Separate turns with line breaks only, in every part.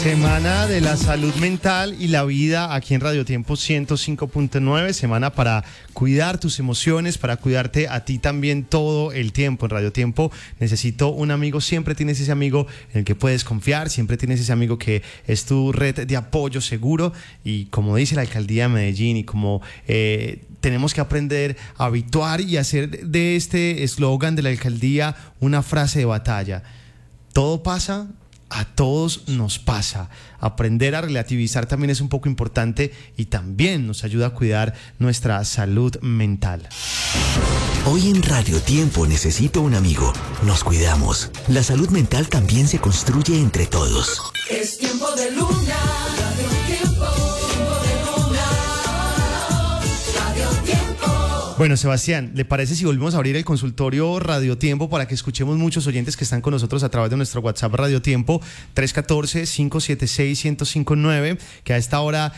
Semana de la salud mental y la vida aquí en Radio Tiempo 105.9, semana para cuidar tus emociones, para cuidarte a ti también todo el tiempo. En Radio Tiempo necesito un amigo, siempre tienes ese amigo en el que puedes confiar, siempre tienes ese amigo que es tu red de apoyo seguro y como dice la Alcaldía de Medellín y como tenemos que aprender a habituar y hacer de este eslogan de la Alcaldía una frase de batalla. Todo pasa. A todos nos pasa. Aprender a relativizar también es un poco importante y también nos ayuda a cuidar nuestra salud mental.
Hoy en Radio Tiempo necesito un amigo. Nos cuidamos. La salud mental también se construye entre todos.
Es tiempo de Luna, Radio Tiempo, tiempo de Luna, Radio Tiempo.
Bueno, Sebastián, ¿le parece si volvemos a abrir el consultorio Radio Tiempo para que escuchemos muchos oyentes que están con nosotros a través de nuestro WhatsApp Radio Tiempo 314-576-1059, que a esta hora,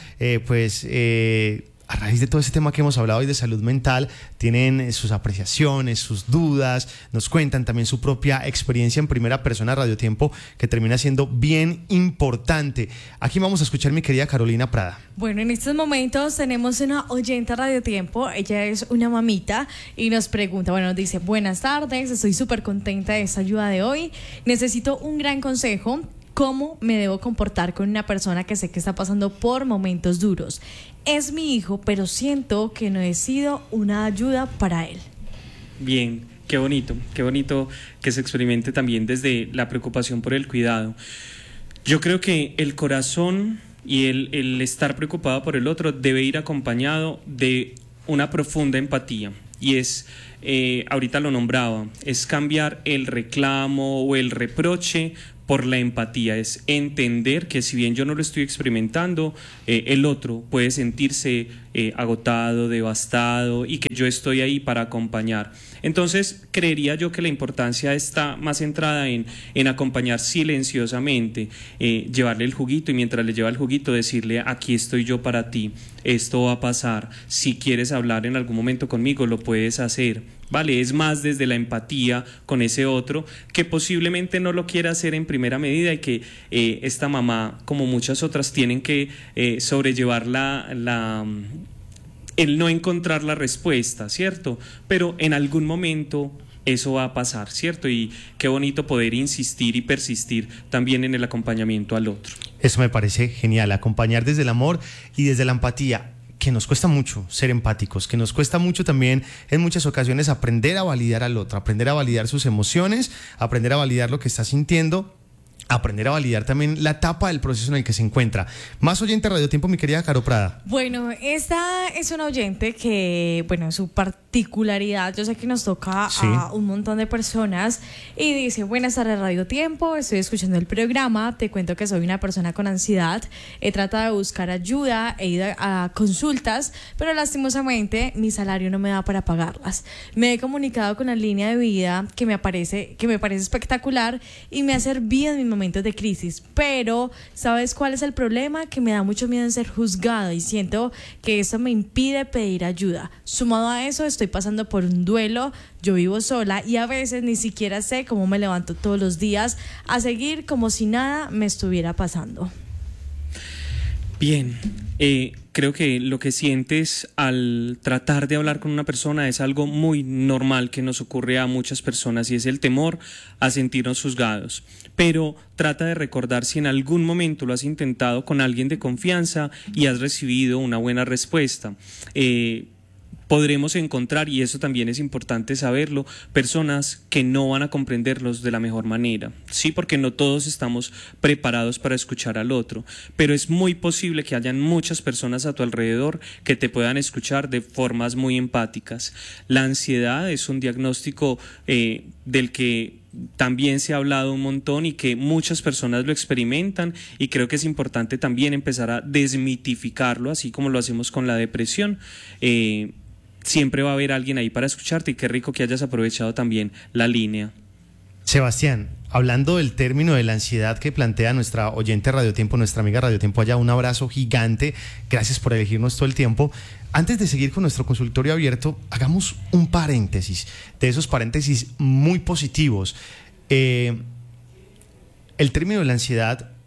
a raíz de todo ese tema que hemos hablado hoy de salud mental, tienen sus apreciaciones, sus dudas, nos cuentan también su propia experiencia en primera persona Radio Tiempo, que termina siendo bien importante. Aquí vamos a escuchar mi querida Carolina Prada.
Bueno, en estos momentos tenemos una oyente Radio Tiempo, ella es una mamita y nos pregunta, nos dice, buenas tardes, estoy súper contenta de esta ayuda de hoy, necesito un gran consejo. ¿Cómo me debo comportar con una persona que sé que está pasando por momentos duros? Es mi hijo, pero siento que no he sido una ayuda para él.
Bien, qué bonito que se experimente también desde la preocupación por el cuidado. Yo creo que el corazón y el estar preocupado por el otro debe ir acompañado de una profunda empatía. Y es, ahorita lo nombraba, es cambiar el reclamo o el reproche por la empatía, es entender que si bien yo no lo estoy experimentando, el otro puede sentirse agotado, devastado y que yo estoy ahí para acompañar. Entonces, creería yo que la importancia está más centrada en acompañar silenciosamente, llevarle el juguito y mientras le lleva el juguito decirle, aquí estoy yo para ti, esto va a pasar, si quieres hablar en algún momento conmigo lo puedes hacer. Vale, es más desde la empatía con ese otro que posiblemente no lo quiera hacer en primera medida y que esta mamá, como muchas otras, tienen que sobrellevar el no encontrar la respuesta, ¿cierto? Pero en algún momento eso va a pasar, ¿cierto? Y qué bonito poder insistir y persistir también en el acompañamiento al otro.
Eso me parece genial, acompañar desde el amor y desde la empatía. Que nos cuesta mucho ser empáticos, que nos cuesta mucho también en muchas ocasiones aprender a validar al otro, aprender a validar sus emociones, aprender a validar lo que está sintiendo, aprender a validar también la etapa del proceso en el que se encuentra. Más oyente Radio Tiempo, mi querida Caro Prada.
Bueno, esta es una oyente que, su particularidad, yo sé que nos toca a un montón de personas y dice, buenas tardes Radio Tiempo, estoy escuchando el programa, te cuento que soy una persona con ansiedad, he tratado de buscar ayuda, he ido a consultas, pero lastimosamente mi salario no me da para pagarlas. Me he comunicado con la línea de vida que me parece espectacular y me ha servido en mis momentos de crisis, pero ¿sabes cuál es el problema? Que me da mucho miedo en ser juzgado y siento que eso me impide pedir ayuda. Sumado a eso, estoy pasando por un duelo, yo vivo sola y a veces ni siquiera sé cómo me levanto todos los días a seguir como si nada me estuviera pasando.
Bien, creo que lo que sientes al tratar de hablar con una persona es algo muy normal que nos ocurre a muchas personas y es el temor a sentirnos juzgados. Pero trata de recordar si en algún momento lo has intentado con alguien de confianza y has recibido una buena respuesta. Podremos encontrar, y eso también es importante saberlo, personas que no van a comprenderlos de la mejor manera, sí, porque no todos estamos preparados para escuchar al otro, pero es muy posible que hayan muchas personas a tu alrededor que te puedan escuchar de formas muy empáticas. La ansiedad es un diagnóstico del que también se ha hablado un montón y que muchas personas lo experimentan y creo que es importante también empezar a desmitificarlo, así como lo hacemos con la depresión. Siempre va a haber alguien ahí para escucharte y qué rico que hayas aprovechado también la línea.
Sebastián, hablando del término de la ansiedad que plantea nuestra oyente Radio Tiempo, nuestra amiga Radio Tiempo allá, un abrazo gigante, gracias por elegirnos todo el tiempo. Antes de seguir con nuestro consultorio abierto, hagamos un paréntesis, de esos paréntesis muy positivos. El término de la ansiedad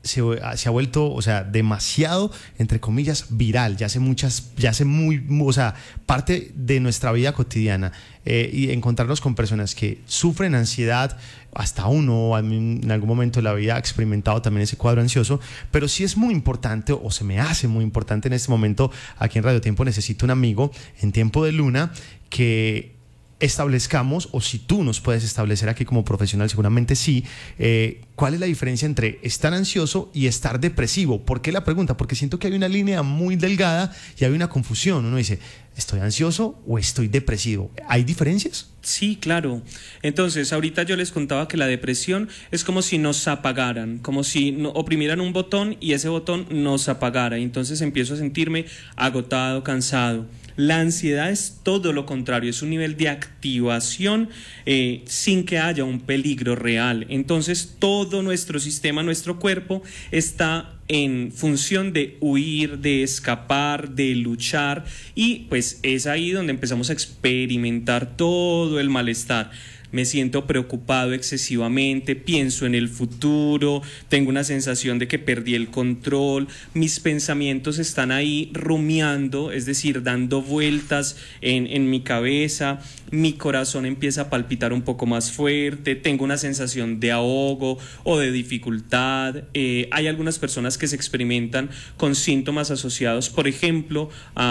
se ha vuelto, o sea, demasiado, entre comillas, viral. Ya hace o sea, parte de nuestra vida cotidiana. Y encontrarnos con personas que sufren ansiedad, hasta uno en algún momento de la vida ha experimentado también ese cuadro ansioso, pero sí es muy importante, o se me hace muy importante en este momento, aquí en Radio Tiempo Necesito un Amigo, en Tiempo de Luna, que establezcamos, o si tú nos puedes establecer aquí como profesional, seguramente sí, ¿cuál es la diferencia entre estar ansioso y estar depresivo? ¿Por qué la pregunta? Porque siento que hay una línea muy delgada y hay una confusión. Uno dice, ¿estoy ansioso o estoy depresivo? ¿Hay diferencias?
Sí, claro. Entonces, ahorita yo les contaba que la depresión es como si nos apagaran, como si oprimieran un botón y ese botón nos apagara. Y entonces empiezo a sentirme agotado, cansado. La ansiedad es todo lo contrario, es un nivel de activación sin que haya un peligro real. Entonces todo nuestro sistema, nuestro cuerpo está en función de huir, de escapar, de luchar, y pues es ahí donde empezamos a experimentar todo el malestar. Me siento preocupado excesivamente, pienso en el futuro, tengo una sensación de que perdí el control, mis pensamientos están ahí rumiando, es decir, dando vueltas en mi cabeza, mi corazón empieza a palpitar un poco más fuerte, tengo una sensación de ahogo o de dificultad. Hay algunas personas que se experimentan con síntomas asociados, por ejemplo,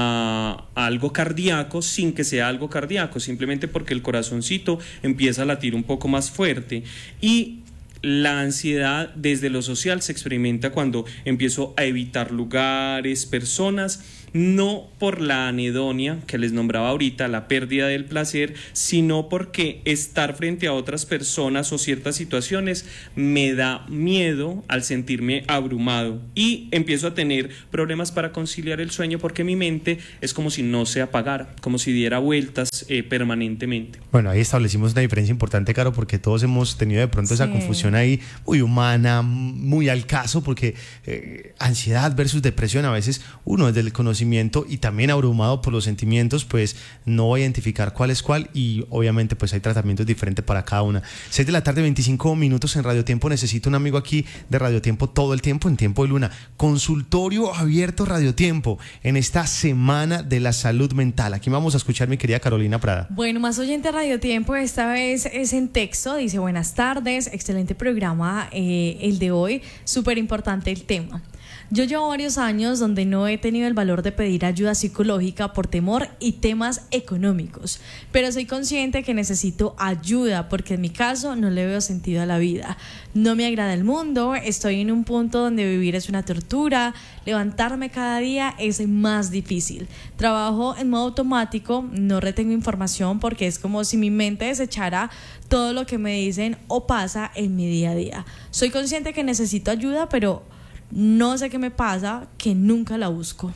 a algo cardíaco sin que sea algo cardíaco, simplemente porque el corazoncito empieza a latir un poco más fuerte. Y la ansiedad desde lo social se experimenta cuando empiezo a evitar lugares, personas, no por la anedonia que les nombraba ahorita, la pérdida del placer, sino porque estar frente a otras personas o ciertas situaciones me da miedo al sentirme abrumado, y empiezo a tener problemas para conciliar el sueño porque mi mente es como si no se apagara, como si diera vueltas permanentemente.
Bueno, ahí establecimos una diferencia importante, Caro, porque todos hemos tenido de pronto esa confusión ahí muy humana, muy al caso, porque ansiedad versus depresión, a veces uno desde el conocimiento y también abrumado por los sentimientos, pues no va a identificar cuál es cuál, y obviamente pues hay tratamientos diferentes para cada una. 6 de la tarde, 25 minutos en Radio Tiempo. Necesito un amigo aquí de Radio Tiempo todo el tiempo, en Tiempo de Luna. Consultorio abierto Radio Tiempo en esta Semana de la Salud Mental. Aquí vamos a escuchar mi querida Carolina Prada.
Bueno, más oyente Radio Tiempo, esta vez es en texto, dice: buenas tardes, excelente programa el de hoy, súper importante el tema. Yo llevo varios años donde no he tenido el valor de pedir ayuda psicológica por temor y temas económicos, pero soy consciente que necesito ayuda porque en mi caso no le veo sentido a la vida. No me agrada el mundo, estoy en un punto donde vivir es una tortura, levantarme cada día es más difícil. Trabajo en modo automático, no retengo información porque es como si mi mente desechara todo lo que me dicen o pasa en mi día a día. Soy consciente que necesito ayuda, pero no sé qué me pasa, que nunca la busco.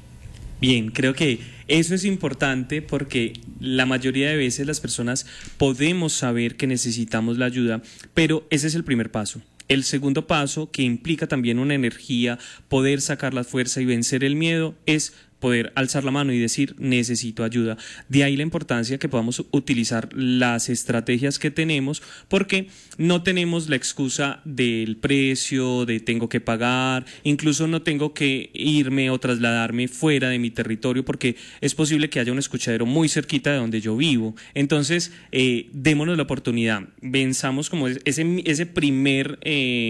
Bien, creo que eso es importante porque la mayoría de veces las personas podemos saber que necesitamos la ayuda, pero ese es el primer paso. El segundo paso, que implica también una energía, poder sacar la fuerza y vencer el miedo, es poder alzar la mano y decir necesito ayuda. De ahí la importancia que podamos utilizar las estrategias que tenemos, porque no tenemos la excusa del precio, de tengo que pagar, incluso no tengo que irme o trasladarme fuera de mi territorio porque es posible que haya un escuchadero muy cerquita de donde yo vivo. Entonces, démonos la oportunidad, venzamos como ese primer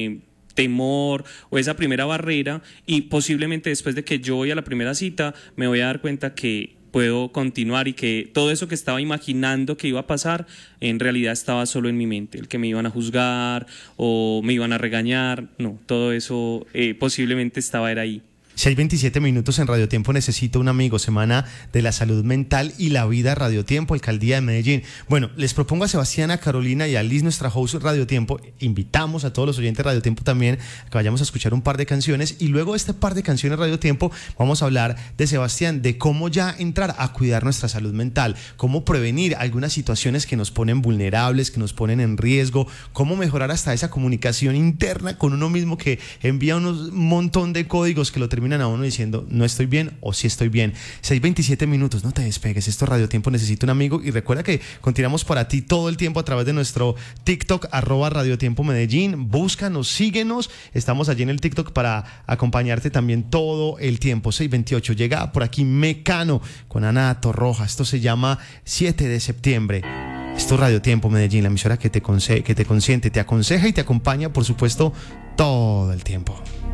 temor o esa primera barrera, y posiblemente después de que yo voy a la primera cita me voy a dar cuenta que puedo continuar y que todo eso que estaba imaginando que iba a pasar en realidad estaba solo en mi mente, el que me iban a juzgar o me iban a regañar, no, todo eso posiblemente estaba ahí.
6:27 minutos en Radio Tiempo. Necesito un amigo. Semana de la Salud Mental y la Vida, Radio Tiempo, Alcaldía de Medellín. Bueno, les propongo a Sebastián, a Carolina y a Liz, nuestra host Radio Tiempo. Invitamos a todos los oyentes de Radio Tiempo también a que vayamos a escuchar un par de canciones, y luego de este par de canciones Radio Tiempo vamos a hablar de Sebastián, de cómo ya entrar a cuidar nuestra salud mental, cómo prevenir algunas situaciones que nos ponen vulnerables, que nos ponen en riesgo, cómo mejorar hasta esa comunicación interna con uno mismo que envía un montón de códigos que lo terminan terminan a uno diciendo no estoy bien o sí estoy bien. 6:27 minutos, no te despegues, esto es Radio Tiempo Necesito un Amigo, y recuerda que continuamos para ti todo el tiempo a través de nuestro TikTok, @Radio Tiempo Medellín. Búscanos, síguenos, estamos allí en el TikTok para acompañarte también todo el tiempo. 6:28, llega por aquí Mecano con Ana Torroja, esto se llama 7 de septiembre. Esto es Radio Tiempo Medellín, la emisora que te consiente, te aconseja y te acompaña, por supuesto, todo el tiempo.